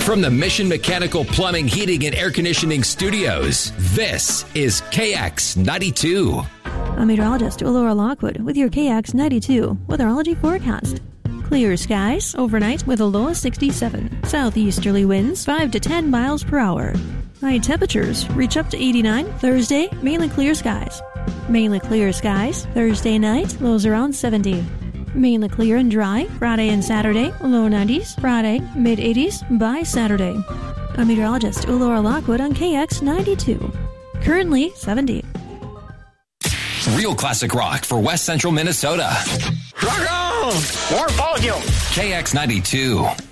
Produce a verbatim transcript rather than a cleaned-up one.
From the Mission Mechanical Plumbing, Heating, and Air Conditioning Studios, this is K X ninety-two. I'm meteorologist Laura Lockwood with your K X ninety-two weatherology forecast. Clear skies overnight with a low of sixty-seven. Southeasterly winds five to ten miles per hour. High temperatures reach up to eighty-nine. Thursday, mainly clear skies. Mainly clear skies. Thursday night, lows around seventy. Mainly clear and dry. Friday and Saturday, low nineties. Friday, mid eighties by Saturday. I'm meteorologist Laura Lockwood on K X ninety-two. Currently seventy. Real classic rock for West Central Minnesota. Rock on! More volume! K X ninety-two.